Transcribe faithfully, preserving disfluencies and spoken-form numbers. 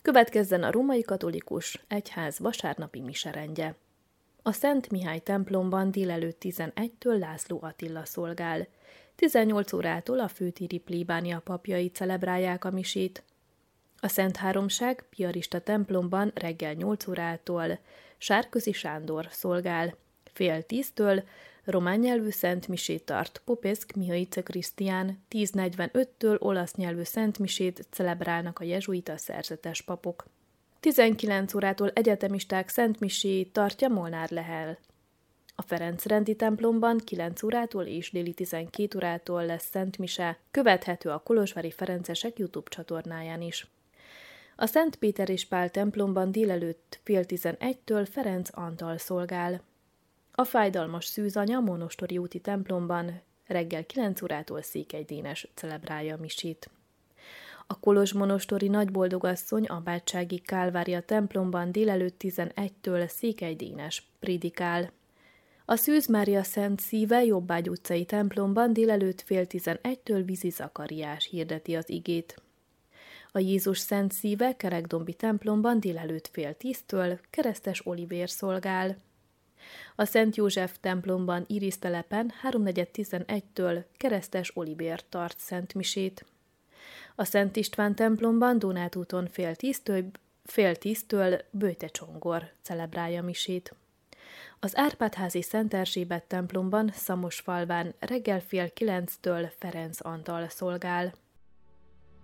Következzen a római katolikus egyház vasárnapi miserendje. A Szent Mihály templomban délelőtt tizenegytől László Attila szolgál. tizennyolc órától a főtéri plébánia papjai celebrálják a misét. A Szent Háromság piarista templomban reggel nyolc órától Sárközi Sándor szolgál. Fél tíztől román nyelvű szentmisét tart Popeszk Mihaice Krisztián, tíz negyvenöttől olasz nyelvű szentmisét celebrálnak a jezsuita szerzetes papok. tizenkilenc órától egyetemisták szentmiséjét tartja Molnár Lehel. A Ferencrendi templomban kilenc órától és déli tizenkét órától lesz szentmise, követhető a kolozsvári ferencesek YouTube csatornáján is. A Szent Péter és Pál templomban délelőtt fél tizenegytől Ferenc Antal szolgál. A Fájdalmas Szűzanya Monostori úti templomban reggel kilenc órától Székely Dénes celebrálja a misét. A Kolozsmonostori Nagyboldogasszony Apátsági Kálvária templomban délelőtt tizenegytől Székely Dénes prédikál. A Szűz Mária Szent Szíve Jobbágy utcai templomban délelőtt fél tizenegytől Vizi Zakariás hirdeti az igét. A Jézus Szent Szíve Kerekdombi templomban délelőtt fél tíztől Keresztes Olivér szolgál. A Szent József templomban Irisztelepen háromnegyed tizenegytől Keresztes Olivér tart szentmisét. A Szent István templomban Dónát úton fél tíztől, fél tíztől Böjte Csongor celebrálja misét. Az Árpád-házi Szent Erzsébet templomban Szamosfalván reggel fél kilenctől Ferenc Antal szolgál.